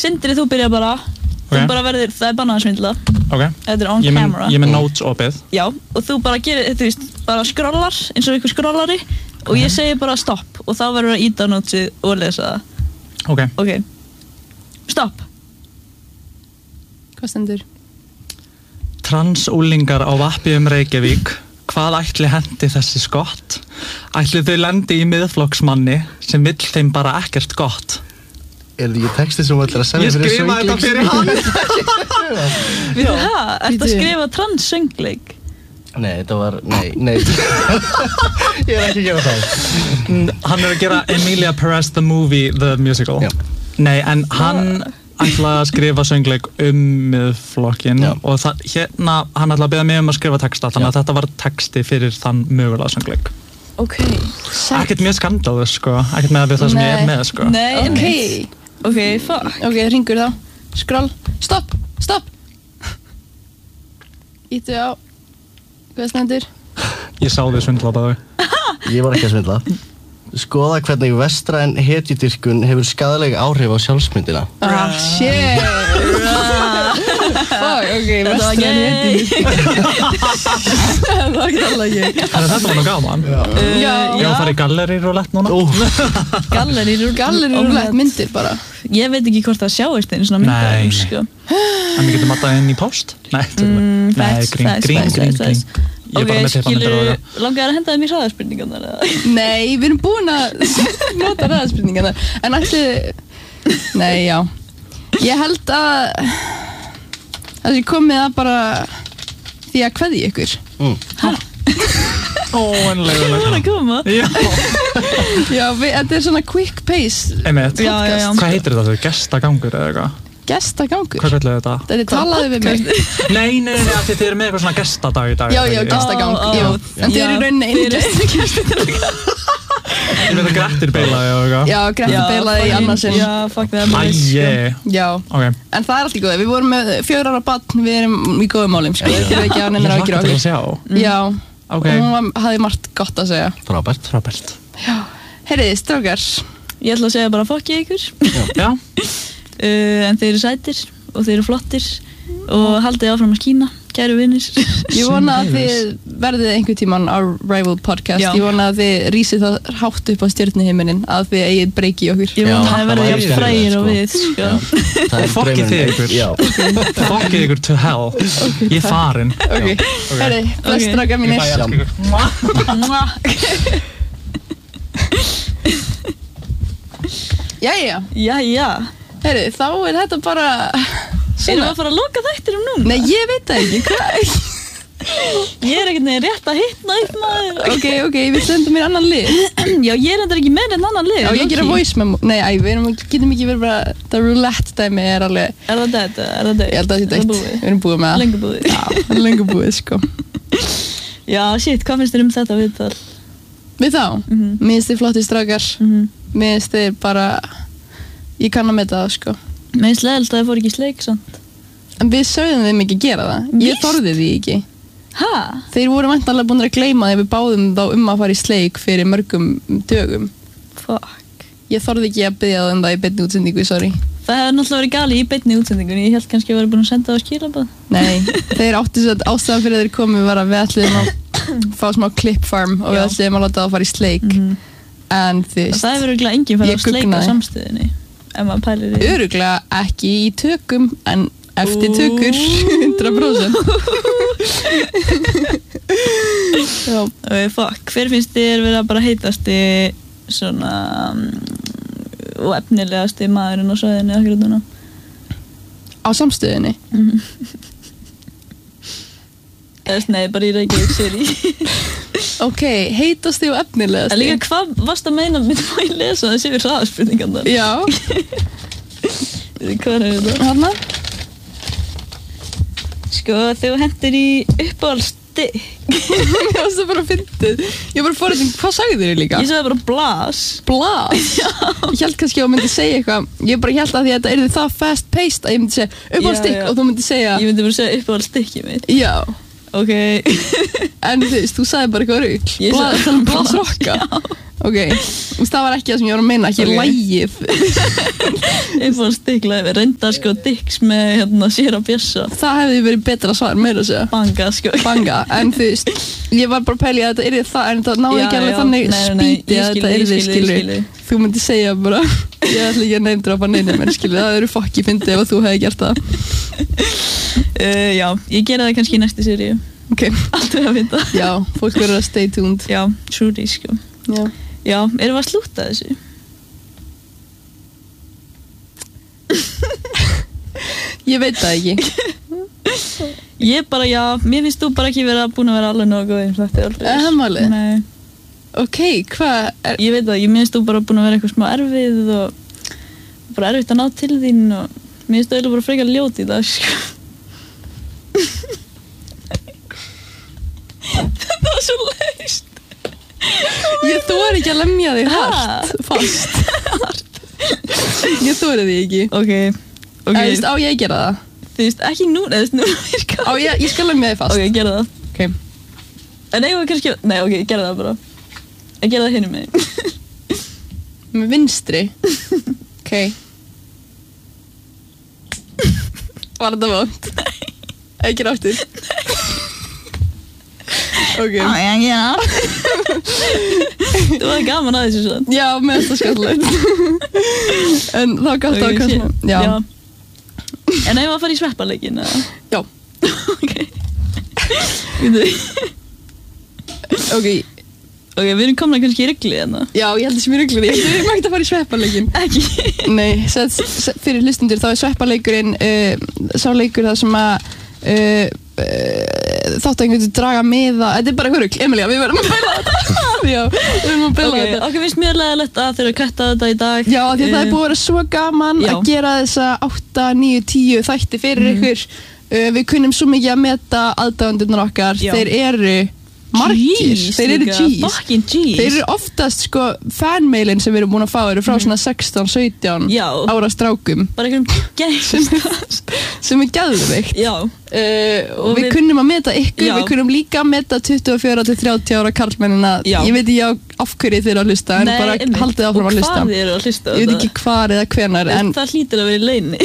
Sindri, þú byrjar bara. Þú bara verður, það bannað að svindla. Þetta on camera. Ég með notes opið. Já, og þú bara gerir, þú veist, bara scrollar, eins og einhver scrollari. Og ég segi bara stopp, og þá verður að íta á notesið og lesa það. Ok. Stopp. Hvað stendur? Transúlingar á vappi Reykjavík. Hvað ætli hendi þessi skott? Ætli þau lendi í miðflokksmanni sem vill þeim bara ekkert gott? Þetta ekki texti sem þú ætlar að semja fyrir söngleik? Ég skrifaði þetta fyrir hann. Við það? Ertu að skrifa trans-söngleik? Nei, þetta var, nei. Ég ekki að gera það. Hann að gera Emilia Perez the Movie, the musical. Já. Nei, en hann ætlaði að skrifa söngleik miðflokkinn og hérna, hann ætlaði að biðja mig að skrifa texta, þannig að þetta var texti fyrir þann mögulega söngleik. Ok. Ekkert mjög skandalur, sko. Ekkert með það sem ég með, sko. Nei, ok, fuck. Ok, hringur þá. Scroll. Stopp. Ítu á. Hvað stendur? Ég sá þig svindla á það. Ég var ekki að svindla. Skoða hvernig vestræn hetjudýrkun hefur skaðleg áhrif á sjálfsmyndina. Shit. Fuck, ok, vestræn hetjudýrkun. Það var ekki alltaf ekki. Þetta var nú gaman. Já. Ég var að fara í gallerí rúlett núna. Gallerí rúlett myndir bara. Ég veit ekki hvort það sjáist einu svona myndir, sko. En við getum alltaf inn í post? Nei, grín. Ok, skilu, langar að henda þeim í hraðarspurningarnar? Nei, við erum búin að nota hraðarspurningarnar. En nei, já. Ég held að það sé komið að bara því að kveðja ykkur. En leiðilega. Það var að koma. Já, þetta svona quick pace. Einmitt. Hvað heitir þetta? Gestagangur eða eitthvað? Gestagangur? Hvað kallar þetta? Þetta talaði við mig. Nei, þið eru með eitthvað svona gestadag í dag. Já, gestagang, já. En þið eru í rauninni einu gestir. Ég veit að Grettir beilaði og eitthvað. Já, Grettir beilaði í annarsinn. Já, fuck það. Já. En það er allt í góði. Við vorum með 4 ára barn, við erum í góðum málum, sko. Við erum ekki á neinar áhyggjur okkur. Ég hlakka til að sjá. Já. Og hún hafði margt gott að segja. Frábært. Já. Heyriði, strákar. Ég ætla að segja bara fuck ég ykkur. Já. En þeir eru sætir og þeir eru flottir og haldið áfram að skína, kæru vinir. Ég vona að þið verðið einhvern tímann á Rival Podcast. Ég vona að þið rísið það hátt upp á stjörnuhiminin að þið eigið breyki í okkur. Ég vona að það verði jafn frægir og við, sko. Fokkið þið ykkur. Fokkið ykkur to hell. Ég er farin. Ok, herri, bless strákar mínir. Jæja. Herri, þá er þetta bara... Erum við að fara að loka þættinum núna? Nei, ég veit það ekki, hvað? Ég er ekkert neginn rétt að hitna upp maður. Ok, við sendum mér annan lið. Já, ég er endar ekki með einn annan lið. Já, ég gera voice memo. Nei, við getum ekki verið bara... Það roulette dæmi er alveg... Er það þetta? Ég held að það sé dætt. Við erum búið með það. Lengur búið. Já, lengur búið, sko. Já, shit, hvað finnst þér þetta viðtal? Við þá? Mér finnst þið flotti strákar. Mér finnst þið bara... Ég kann að meta það, sko. Mér finnst leiðilegt að þið fór ekki í sleik, sant? En við sögðum þeim ekki gera það. Ég þorði því ekki. Hæ? Þeir voru væntanlega búin að gleyma þegar við báðum þá að fara í sleik fyrir mörgum dögum. Fuck. Ég þorði ekki að biðja það í beinni útsendingu, sorry. Það hefði náttúrulega verið gali í beinni útsendingunni. Ég held kannski að vera búin að senda það á skilabað. Nei, þeir áttu svo að ástæðan fyrir þeir komið var að við ætluðum að fá smá clip farm og við ætluðum að láta það fara í sleik. En það hefur örugglega enginn farið á sleik á samstöðinni. Ef maður pælir í... Örugglega ekki í tökum, en eftir tökur 100%. Fuck, hver finnst þér vera bara heitasti svona og efnilegasti maðurinn á svæðinu akkurat núna? Á samstöðinni? Nei, bara í Reykjavík City. Ok, heitasti og efnilegasti. En líka, hvað varst að meina með að ég lesa þessi yfir hraðarspurningarnar? Já. Hvað er þetta? Hanna? Sko, þegar þú hendir í uppáhaldsstikk. Mér varst það bara fyndið. Ég bara fór þetta, hvað sagði þér líka? Ég sagði bara blas. Blas? Já. Ég held kannski að þú myndi segja eitthvað. Ég bara held að því að þetta yrði það fast paced að ég myndi segja uppáhaldsstikk og þú myndi segja... Ég myndi bara segja uppáhaldsstikkið mitt. Já. Ok. En þú veist, þú sagði bara eitthvað rugl. Blasrocka. Ok, það var ekki það sem ég var að meina, ekki lagið. Ég fór að stikla yfir, reyndar sko Dicks með Sér á Bjössa. Það hefði verið betra svar, meira að segja. Banga sko. Banga, en þú veist, ég var bara að pæla í að þetta yrði það, en það náði ekki alveg þannig spýti að þetta yrði, skilur. Þú myndi segja bara, ég ætla ekki að neymdropa neinum, en skilur, það eru fokki fyndið ef þú hefði gert það. Já, ég gera það kannski í næstu seríu. Ok. Aldrei að vita. Já, fólk verður að stay tuned. Já, truly sko. Já, erum við að slúta þessu? Ég veit það ekki. Ég bara, já, mér finnst þú bara ekki búin að vera alveg nógu góð eins og þetta aldrei. Það málið? Nei. Ok, hvað? Ég veit það, mér finnst þú bara búin að vera eitthvað smá erfið og bara erfitt að ná til þín og mér finnst þú eiginlega bara frekar ljót í það, sko. Þetta var svo laust. Ég þori ekki að lemja þig fast. Ég þori því ekki. Ok. Þú veist, á ég að gera það? Þú veist, ekki núna, virkar. Ég skal lemja þig fast. Ok, gera það. Ok. En eigum við kannski, nei, ok, gera það bara. Ég gera það hinum með þig. Með vinstri? Ok. Var þetta vont? Nei. Ekki aftur? Nei. Ok. Já, ég gera það. Þú var gaman að þessu svona. Já, mér finnst það skemmtilegt. En þá gæst það kannski. Já. En eigum við að fara í sveppaleikin, eða? Já. Ok. Ok. Ok, við erum komin kannski í ruglið hérna. Já, ég held að sem í ruglið. Ég erum ekkert að fara í sveppaleikin. Ekki? Nei, fyrir hlustundur þá sveppaleikurinn sá leikur það sem að þáttu einhvern veginn draga miða. Þetta bara eitthvað rugl, Emilía, við verðum að beila þetta. Já, við verðum að beila þetta. Ok, finnst mjög leiðilegt að þeir eru að kvætta þetta í dag. Já, því að það er búið að vera svo gaman að gera þessa 8, 9, 10 þætti fyrir ykkur. Við kunnum svo mikið að meta aðdáendurnar okkar. Þeir eru margir, þeir eru G's. Þeir eru oftast sko fanmailin sem við erum búin að fá eru frá svona 16, 17 ára strákum. Bara einhverjum gæst sem geðveikt. Já. Og við kunnum að meta ykkur, við kunnum líka að meta 24 til 30 ára karlmennina. Ég veit ekki af hverju þeir eru að hlusta, en bara haldið áfram að hlusta. Og hvað þeir eru að hlusta? Ég veit ekki hvar eða hvenar. Það hlýtur að vera í leyni.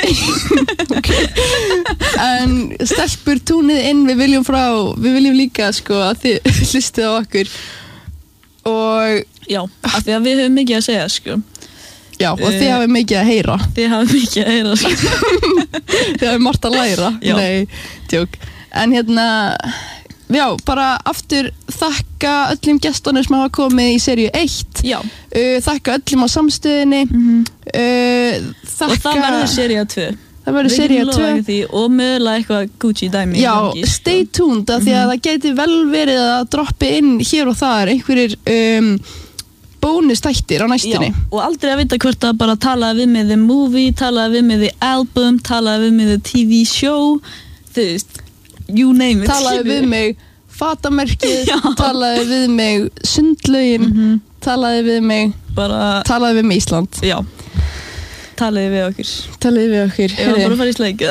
En stelpur, túnið inn, við viljum líka sko að þið hlustið á okkur. Og já, af því að við höfum mikið að segja sko. Já, og þið hafið mikið að heyra. Þið hafið mikið að heyra sko. Þið hafið margt að læra. Já. Nei, tjók. En já, bara aftur þakka öllum gestunum sem hafa komið í seríu 1. Já. Þakka öllum á samstöðinni. Og það verður seríu 2. Það verður seríu 2. Og mögulega eitthvað Gucci dæmi. Já, stay tuned, af því að það geti vel verið að droppi inn hér og þar einhverjir bónustættir á næstunni. Já, og aldrei að vita hvort að bara talaði við með the movie, talaði við með the album, talaði við með the TV show, þú veist, you name it. Talaði við mig fatamerkið, talaði við mig sundlaugin, talaði við mig Ísland. Já. Talaði við okkur. Talaði við okkur. Ég var bara að fara í sleikið.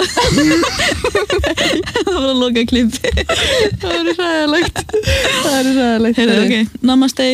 Það var að loka klippi. Það var ræðilegt. Ok, namaste.